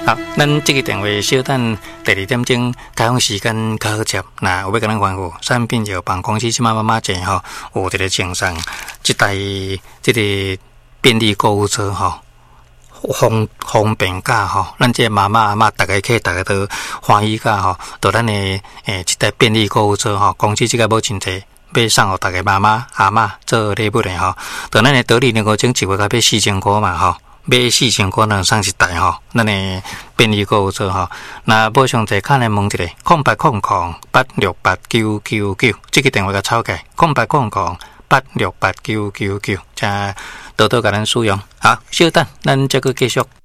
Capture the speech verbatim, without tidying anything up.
好，咱这个电话稍等第二点钟开放时间较好接。那有要跟咱吩咐，产品药房公司即马妈妈钱吼，有一个厂商，即台即个便利购物车吼，方方便价吼，咱这妈妈阿嬷大家去，大家都欢喜价吼，到咱的诶即台便利购物车吼，公司即个无真济。要送互大家妈妈阿嬷做礼物的吼，到咱的得利能够整一月甲要四千块嘛吼。买四千块能送一台吼，咱的便利购物车吼。那无详细看来问一下，空八空空八六八九九九，这个电话甲抄起，空八空空八六八九九九，才多多甲咱使用。好，稍等，咱再个继续。